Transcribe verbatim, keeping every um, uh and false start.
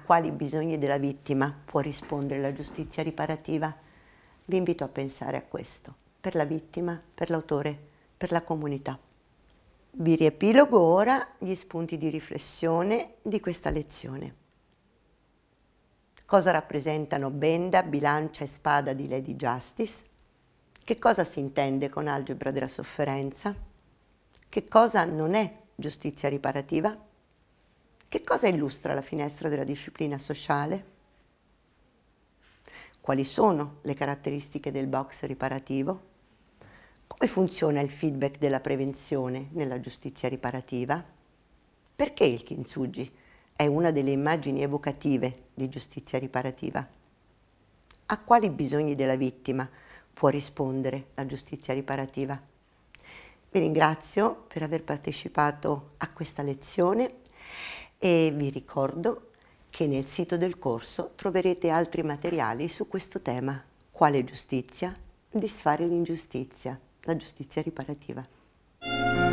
quali bisogni della vittima può rispondere la giustizia riparativa? Vi invito a pensare a questo, per la vittima, per l'autore, per la comunità. Vi riepilogo ora gli spunti di riflessione di questa lezione. Cosa rappresentano benda, bilancia e spada di Lady Justice? Che cosa si intende con algebra della sofferenza? Che cosa non è giustizia riparativa? Che cosa illustra la finestra della disciplina sociale? Quali sono le caratteristiche del box riparativo? Come funziona il feedback della prevenzione nella giustizia riparativa? Perché il kintsugi è una delle immagini evocative di giustizia riparativa? A quali bisogni della vittima può rispondere la giustizia riparativa? Vi ringrazio per aver partecipato a questa lezione e vi ricordo che nel sito del corso troverete altri materiali su questo tema. Quale giustizia? Disfare l'ingiustizia, la giustizia riparativa.